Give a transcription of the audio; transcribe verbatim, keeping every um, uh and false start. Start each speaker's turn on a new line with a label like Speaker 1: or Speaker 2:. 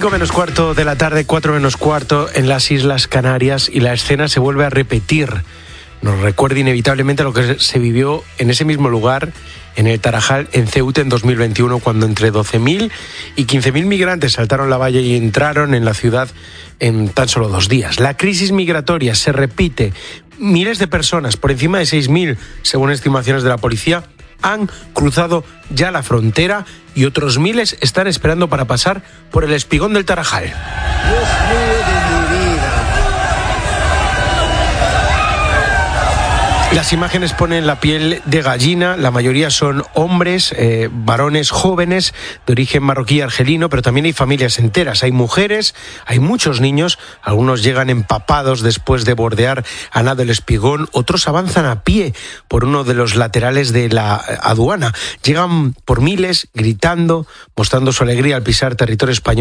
Speaker 1: Cinco menos cuarto de la tarde, cuatro menos cuarto en las Islas Canarias, y la escena se vuelve a repetir. Nos recuerda inevitablemente lo que se vivió en ese mismo lugar, en el Tarajal, en Ceuta, en dos mil veintiuno, cuando entre doce mil y quince mil migrantes saltaron la valla y entraron en la ciudad en tan solo dos días. La crisis migratoria se repite. Miles de personas, por encima de seis mil, según estimaciones de la policía, han cruzado ya la frontera y otros miles están esperando para pasar por el espigón del Tarajal.
Speaker 2: Dios mío de mi vida.
Speaker 1: Las imágenes ponen la piel de gallina. La mayoría son hombres, eh, varones jóvenes de origen marroquí y argelino, pero también hay familias enteras. Hay mujeres, hay muchos niños. Algunos llegan empapados después de bordear a nado el espigón. Otros avanzan a pie por uno de los laterales de la aduana. Llegan por miles, gritando, mostrando su alegría al pisar territorio español.